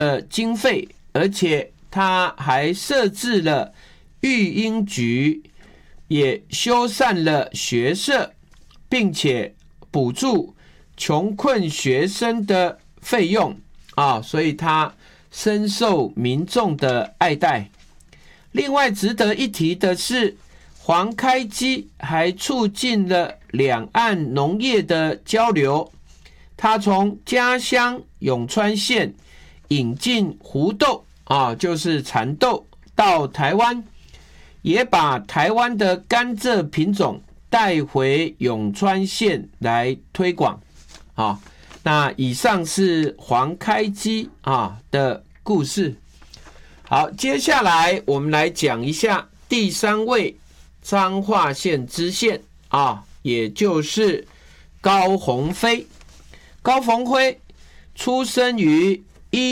经费，而且他还设置了育婴局，也修缮了学舍，并且补助穷困学生的费用啊，所以他深受民众的爱戴。另外值得一提的是，黄开基还促进了两岸农业的交流。他从家乡永川县引进胡豆啊，就是蚕豆到台湾，也把台湾的甘蔗品种带回永川县来推广啊。那以上是黄开基的故事。好，接下来我们来讲一下第3位彰化县知县也就是高鸿飞。高鸿飞出生于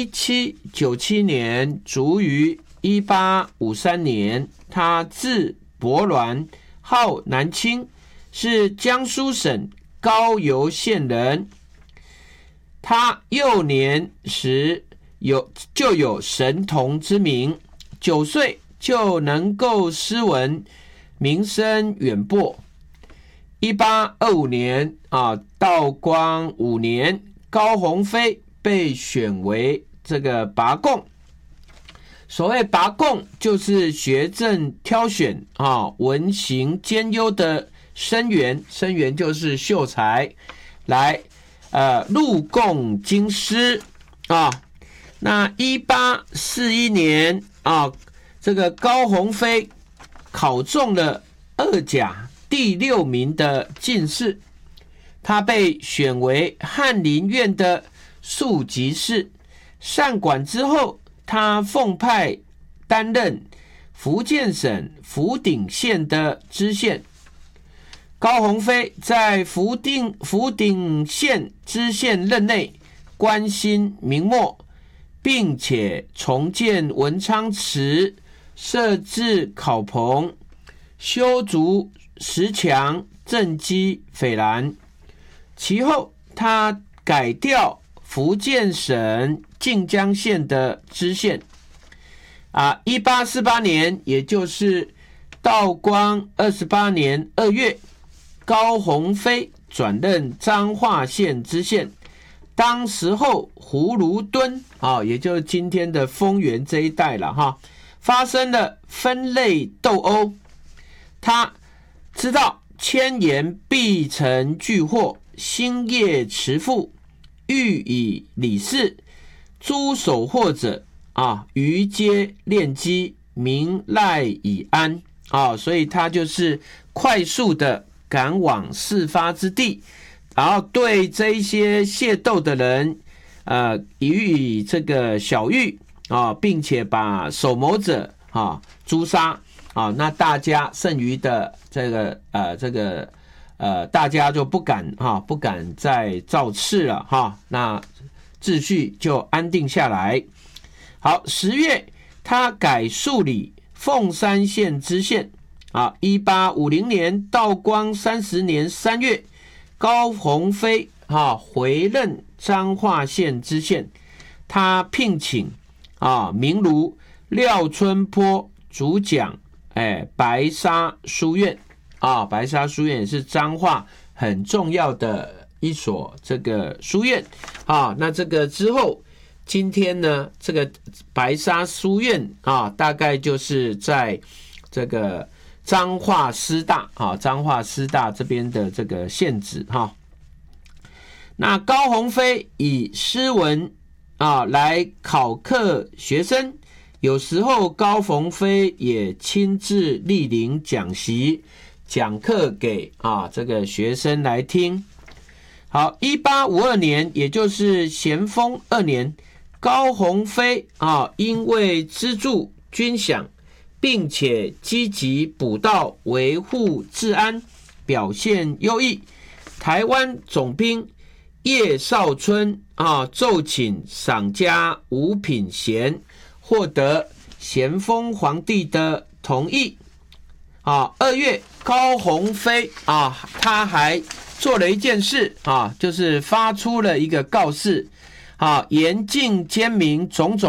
1797年，卒于1853年。他字伯銮，号南清，是江苏省高邮县人。他幼年时就有神童之名，9岁就能够诗文，名声远播。1825年道光5年，高鸿飞被选为这个拔贡。所谓拔贡，就是学政挑选文行兼优的生源，生源就是秀才，来入贡京师那1841年这个高鸿飞考中了2甲第6名的进士，他被选为翰林院的庶吉士。上管之后，他奉派担任福建省福鼎县的知县。高鸿飞在福鼎县知县任内，关心民末，并且重建文昌祠，设置考棚，修筑石墙，赈济匪难。其后他改调福建省晋江县的知县1848年，也就是道光28年2月，高鸿飞转任彰化县知县。当时候葫芦墩也就是今天的丰原这一带了发生了分类斗殴。他知道千言必成巨祸，兴业持富，欲以理事，诸守祸者余皆恋机，民赖以安所以他就是快速的赶往事发之地，然后对这一些械斗的人予以这个小狱并且把首谋者诛杀那大家剩余的这个大家就不敢再造次了那秩序就安定下来。好，10月他改署理凤山县知县1850年道光30年3月，高鸿飞回任彰化县知县。他聘请名儒廖春波主讲白沙书院白沙书院也是彰化很重要的一所这个书院那这个之后，今天呢这个白沙书院大概就是在这个彰化师大彰化师大这边的这个县址那高鸿飞以诗文来考课学生，有时候高鸿飞也亲自莅临讲席，讲课给这个学生来听。好，1852年，也就是咸丰2年，高鸿飞因为资助军饷，并且积极补道维护治安，表现优异。台湾总兵叶绍春奏请赏加5品衔，获得咸丰皇帝的同意。2月，高鸿飞他还做了一件事就是发出了一个告示， 严禁奸民种种